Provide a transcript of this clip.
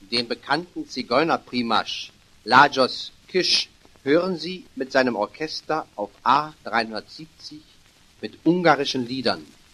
Den bekannten Zigeunerprimasch Lajos Kis hören Sie mit seinem Orchester auf A 370 mit ungarischen Liedern.